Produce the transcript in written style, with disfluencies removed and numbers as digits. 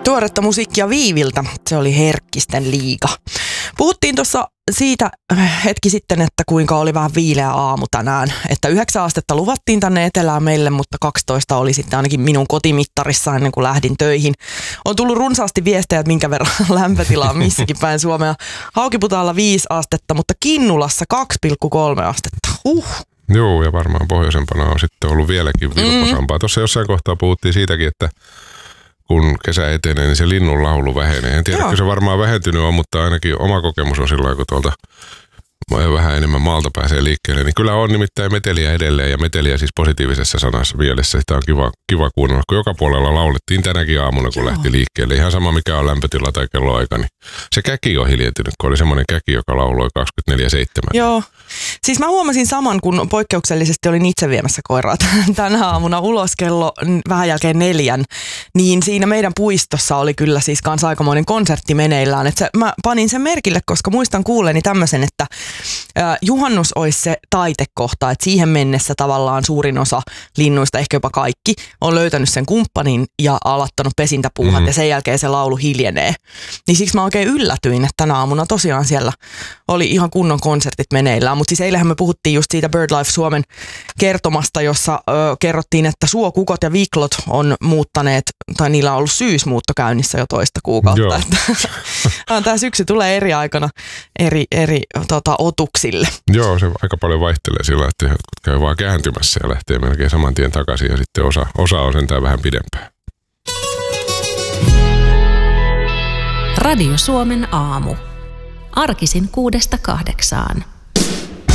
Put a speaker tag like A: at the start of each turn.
A: Tuoretta musiikkia Viiviltä, se oli Herkkisten liiga. Puhuttiin tuossa siitä hetki sitten, että kuinka oli vähän viileä aamu tänään. Että 9 astetta luvattiin tänne etelään meille, mutta 12 oli sitten ainakin minun kotimittarissa ennen kuin lähdin töihin. On tullut runsaasti viestejä, että minkä verran lämpötila on missäkin päin Suomea. Haukiputaalla 5 astetta, mutta Kinnulassa 2,3 astetta.
B: Joo, ja varmaan pohjoisempana on sitten ollut vieläkin vilposampaa. Tuossa jossain kohtaa puhuttiin siitäkin, että kun kesä etenee, niin se linnun laulu vähenee. En tiedä, kun se varmaan vähentynyt on, mutta ainakin oma kokemus on silloin, kun tuolta vähän enemmän maalta pääsee liikkeelle. Niin kyllä on nimittäin meteliä edelleen, ja meteliä siis positiivisessa sanassa mielessä. Sitä on kiva kuunnella, kun joka puolella laulettiin tänäkin aamuna, kun lähti liikkeelle. Ihan sama, mikä on lämpötila tai kelloaika, niin se käki on hiljentynyt, kun oli semmoinen käki, joka lauloi 24/7.
A: Joo. Siis mä huomasin saman, kun poikkeuksellisesti olin itse viemässä koiraa tänä aamuna ulos kello vähän jälkeen 4, niin siinä meidän puistossa oli kyllä siis kans aikamoinen konsertti meneillään. Mä panin sen merkille, koska muistan kuulleeni tämmöisen, että juhannus olisi se taitekohta, että siihen mennessä tavallaan suurin osa linnuista, ehkä jopa kaikki, on löytänyt sen kumppanin ja alattanut pesintäpuuhat ja sen jälkeen se laulu hiljenee. Niin siksi mä oikein yllätyin, että tänä aamuna tosiaan siellä oli ihan kunnon konsertit meneillään. Mutta siis eilähän me puhuttiin just siitä BirdLife Suomen kertomasta, jossa kerrottiin, että suokukot ja viklot on muuttaneet, tai niillä on ollut syysmuutto käynnissä jo toista kuukautta. Tämä syksy tulee eri aikana eri otuksille.
B: Joo, se aika paljon vaihtelee sillä, että jotkut käy vaan kääntymässä ja lähtee melkein saman tien takaisin ja sitten osa on sentään vähän pidempään.
C: Radio Suomen aamu. Arkisin 6–8.